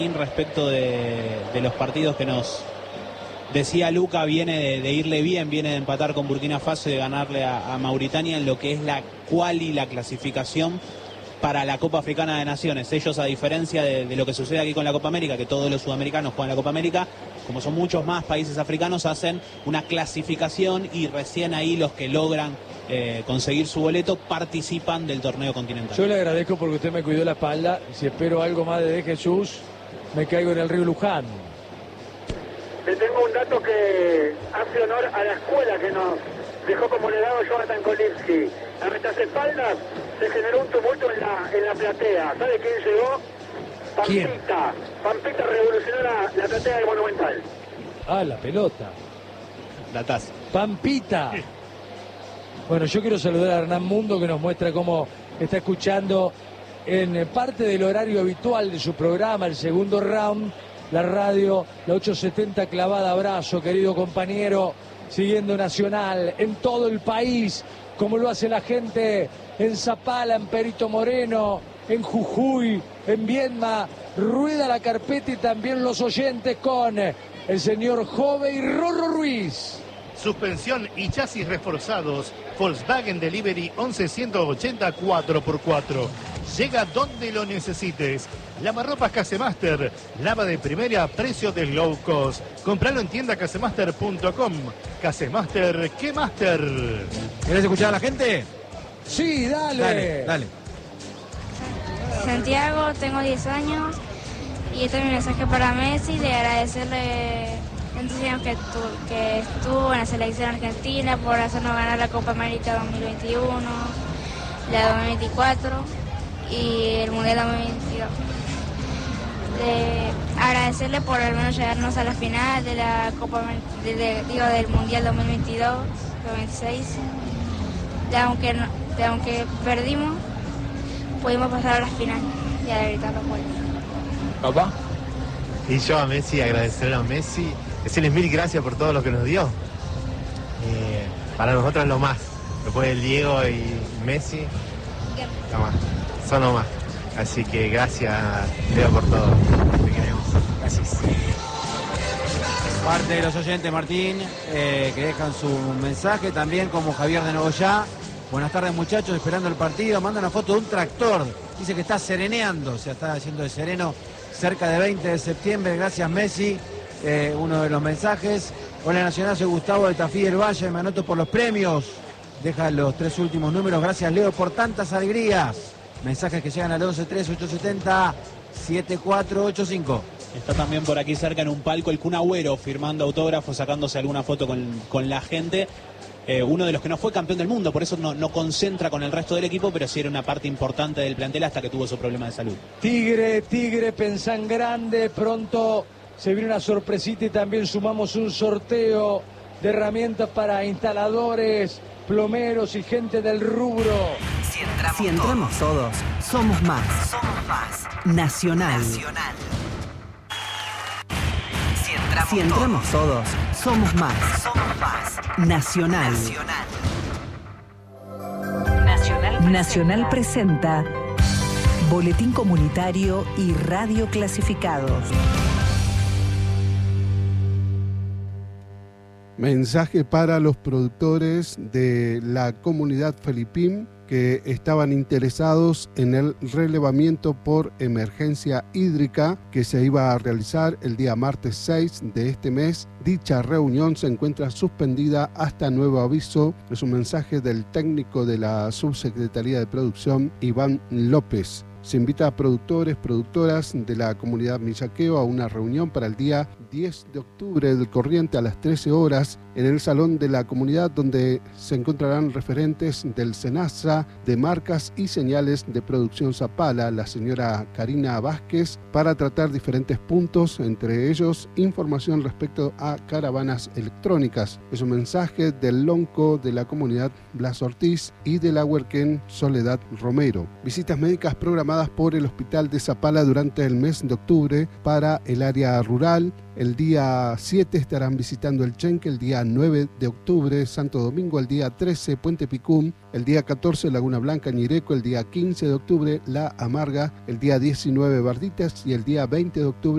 Respecto de los partidos que nos decía Luca, viene de irle bien, viene de empatar con Burkina Faso y de ganarle a Mauritania en lo que es la quali, la clasificación para la Copa Africana de Naciones. Ellos, a diferencia de lo que sucede aquí con la Copa América, que todos los sudamericanos juegan la Copa América, como son muchos más países africanos, hacen una clasificación y recién ahí los que logran conseguir su boleto participan del torneo continental. Yo le agradezco porque usted me cuidó la espalda. Si espero algo más de Jesús, me caigo en el río Luján. Le tengo un dato que hace honor a la escuela que nos dejó como legado Jonathan Kolinski. A nuestras espaldas se generó un tumulto en la platea. ¿Sabe quién llegó? Pampita. Pampita revolucionó la platea del Monumental. Ah, la pelota. La taza. Pampita. Bueno, yo quiero saludar a Hernán Mundo, que nos muestra cómo está escuchando en parte del horario habitual de su programa, el segundo round, la radio, la 870 clavada. Abrazo, querido compañero, siguiendo Nacional en todo el país, como lo hace la gente en Zapala, en Perito Moreno, en Jujuy, en Viedma. Rueda la carpeta y también los oyentes con el señor Jove y Rorro Ruiz. Suspensión y chasis reforzados. Volkswagen Delivery 11180 4x4. Llega donde lo necesites. Lavarropas Casemaster. Lava de primera, precio de low cost. Compralo en tienda casemaster.com. Casemaster, ¿qué master? ¿Querés escuchar a la gente? Sí, dale. Dale. Santiago, tengo 10 años y este es mi mensaje para Messi, de agradecerle tantos años que estuvo en la selección argentina por hacernos ganar la Copa América 2021, la 2024 y el Mundial 2022. Agradecerle por al menos llegarnos a la final de la Copa del Mundial 2022, 2026. Aunque perdimos, pudimos pasar a la final y a gritar los goles. ¿Papá? Y yo a Messi, agradecerle a Messi, decirles mil gracias por todo lo que nos dio. Para nosotros lo más. Después del Diego y Messi, lo más. Son lo más. Así que gracias, Leo, por todo. Te queremos. Gracias. Parte de los oyentes, Martín, que dejan su mensaje, también como Javier de Nogoyá. Buenas tardes, muchachos, esperando el partido. Manda una foto de un tractor. Dice que está sereneando, o sea, está haciendo de sereno cerca de 20 de septiembre. Gracias, Messi. Uno de los mensajes. Hola, Nacional, soy Gustavo de Tafí del Valle. Me anoto por los premios. Deja los 3 últimos números. Gracias, Leo, por tantas alegrías. Mensajes que llegan al 11-3-870-7485. Está también por aquí cerca en un palco el Kun Agüero firmando autógrafos, sacándose alguna foto con la gente. Uno de los que no fue campeón del mundo, por eso no concentra con el resto del equipo, pero sí era una parte importante del plantel hasta que tuvo su problema de salud. Tigre, pensá en grande, pronto se viene una sorpresita y también sumamos un sorteo de herramientas para instaladores, plomeros y gente del rubro. Si entramos todos, somos más. Nacional. Si entramos todos, somos más. Nacional. Nacional presenta Boletín Comunitario y Radio Clasificados. Mensaje para los productores de la comunidad Felipín que estaban interesados en el relevamiento por emergencia hídrica que se iba a realizar el día martes 6 de este mes. Dicha reunión se encuentra suspendida hasta nuevo aviso. Es un mensaje del técnico de la Subsecretaría de Producción, Iván López. Se invita a productores, productoras de la comunidad Millaqueo a una reunión para el día 10 de octubre del corriente a las 13 horas en el salón de la comunidad, donde se encontrarán referentes del SENASA, de marcas y señales de producción Zapala, la señora Karina Vázquez, para tratar diferentes puntos, entre ellos información respecto a caravanas electrónicas. Es un mensaje del lonco de la comunidad Blas Ortiz y de la huerquén Soledad Romero. Visitas médicas programadas por el Hospital de Zapala durante el mes de octubre para el área rural. El día 7 estarán visitando el Chenque, el día 9 de octubre Santo Domingo, el día 13 Puente Picún, el día 14 Laguna Blanca Ñireco, el día 15 de octubre La Amarga, el día 19 Barditas y el día 20 de octubre